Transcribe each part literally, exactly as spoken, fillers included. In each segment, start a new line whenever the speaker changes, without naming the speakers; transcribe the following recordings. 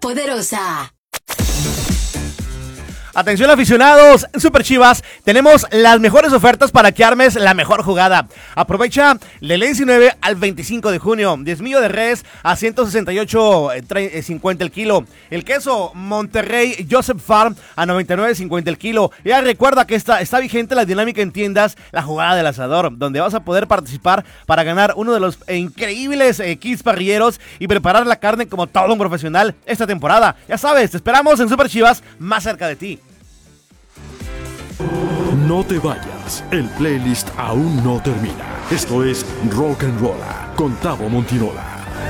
poderosa.
Atención aficionados, en Super Chivas tenemos las mejores ofertas para que armes la mejor jugada. Aprovecha del diecinueve al veinticinco de junio, diez millo de res a ciento sesenta y ocho cincuenta el kilo. El queso Monterrey Joseph Farm a noventa y nueve cincuenta el kilo. Ya recuerda que está, está vigente la dinámica en tiendas, la jugada del asador, donde vas a poder participar para ganar uno de los eh, increíbles eh, kits parrilleros y preparar la carne como todo un profesional esta temporada. Ya sabes, te esperamos en Super Chivas, más cerca de ti.
No te vayas, el playlist aún no termina. Esto es Rock and Roll con Tavo Montinola.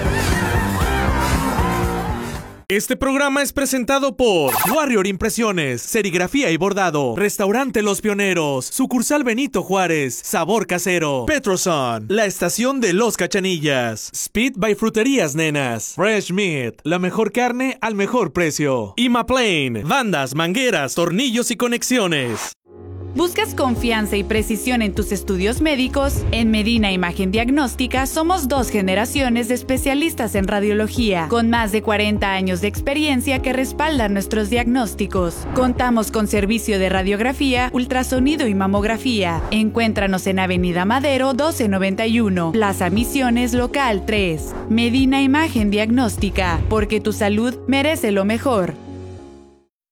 Este programa es presentado por Warrior Impresiones, Serigrafía y Bordado, Restaurante Los Pioneros, Sucursal Benito Juárez, Sabor Casero, Petroson, La Estación de Los Cachanillas, Speed by Fruterías Nenas, Fresh Meat, la mejor carne al mejor precio, Imaplane, bandas, mangueras, tornillos y conexiones.
¿Buscas confianza y precisión en tus estudios médicos? En Medina Imagen Diagnóstica somos dos generaciones de especialistas en radiología, con más de cuarenta años de experiencia que respaldan nuestros diagnósticos. Contamos con servicio de radiografía, ultrasonido y mamografía. Encuéntranos en Avenida Madero doce noventa y uno, Plaza Misiones Local tres. Medina Imagen Diagnóstica, porque tu salud merece lo mejor.